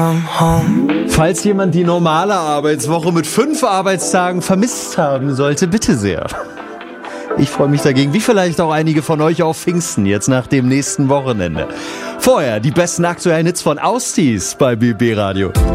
Falls jemand die normale Arbeitswoche mit 5 Arbeitstagen vermisst haben sollte, bitte sehr. Ich freue mich dagegen, wie vielleicht auch einige von euch auf Pfingsten, jetzt nach dem nächsten Wochenende. Vorher die besten aktuellen Hits von Austis bei BB Radio.